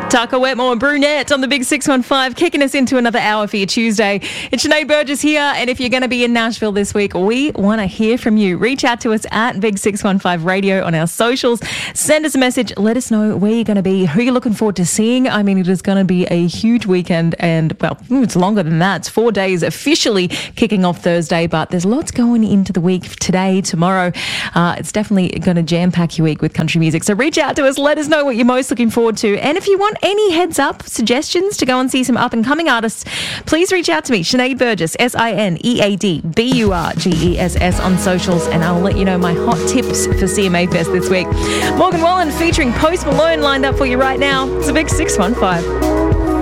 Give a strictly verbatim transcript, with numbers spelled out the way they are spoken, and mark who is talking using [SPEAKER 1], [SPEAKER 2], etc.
[SPEAKER 1] Tucker Wetmore and Brunette on the Big six one five, kicking us into another hour for your Tuesday. It's Sinead Burgess here, and if you're going to be in Nashville this week, we want to hear from you. Reach out to us at Big six one five Radio on our socials. Send us a message. Let us know where you're going to be, who you're looking forward to seeing. I mean, it is going to be a huge weekend, and, well, it's longer than that. It's four days officially kicking off Thursday, but there's lots going into the week today, tomorrow. Uh, it's definitely going to jam-pack your week with country music. So reach out to us. Let us know what you're most looking forward to. And if you want any heads up, suggestions to go and see some up-and-coming artists, please reach out to me, Sinead Burgess, S I N E A D B U R G E S S on socials, and I'll let you know my hot tips for C M A Fest this week. Morgan Wallen featuring Post Malone lined up for you right now. It's a Big six one five.